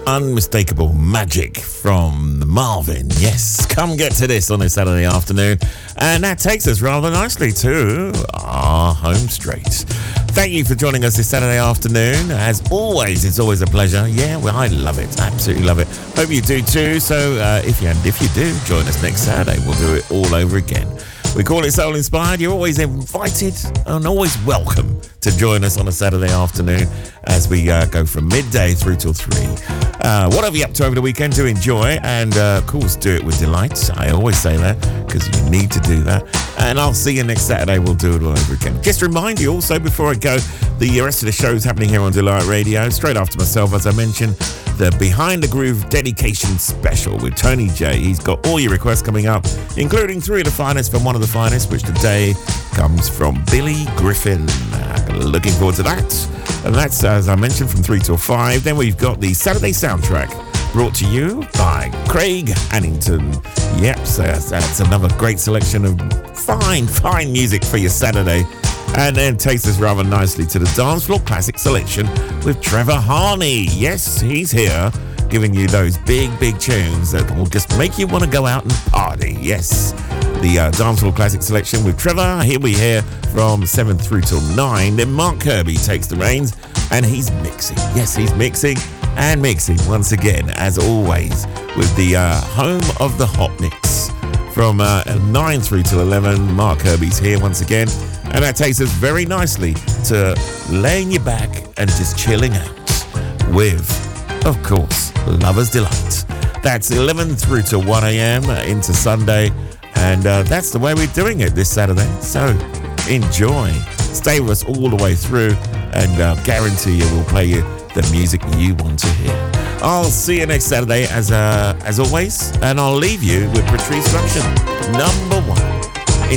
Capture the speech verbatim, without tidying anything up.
Unmistakable magic from Marvin. Yes, come get to this on a Saturday afternoon. And that takes us rather nicely to our home straight. Thank you for joining us this Saturday afternoon. As always, it's always a pleasure. Yeah, well, I love it. Absolutely love it. Hope you do too. So uh, if you and if you do, join us next Saturday. We'll do it all over again. We call it Soul Inspired. You're always invited and always welcome to join us on a Saturday afternoon as we uh, go from midday through till three. Uh, whatever you're up to over the weekend, to enjoy and, uh, of course, do it with delight. I always say that because you need to do that. And I'll see you next Saturday. We'll do it all over again. Just remind you also, before I go, the rest of the show is happening here on Delight Radio. Straight after myself, as I mentioned, the Behind the Groove dedication special with Tony J. He's got all your requests coming up, including three of the finest from one of the finest, which today comes from Billy Griffin. Uh, looking forward to that. And that's, as I mentioned, from three till five. Then we've got the Saturday soundtrack brought to you by Craig Hannington. Yep, so that's, that's another great selection of fine, fine music for your Saturday. And then takes us rather nicely to the Dance Floor Classic selection with Trevor Harney. Yes, he's here giving you those big, big tunes that will just make you want to go out and party. Yes, the uh, Dance Floor Classic selection with Trevor. Here we hear from seven through till nine. Then Mark Kirby takes the reins and he's mixing. Yes, he's mixing and mixing once again, as always, with the uh, home of the hot mix. From uh, nine through till eleven, Mark Kirby's here once again. And that takes us very nicely to laying you back and just chilling out with, of course, Lover's Delight. That's eleven through to one a.m. into Sunday. And uh, that's the way we're doing it this Saturday. So enjoy. Stay with us all the way through. And uh, guarantee you we'll play you the music you want to hear. I'll see you next Saturday as, uh, as always. And I'll leave you with Patrice Rushen, number one.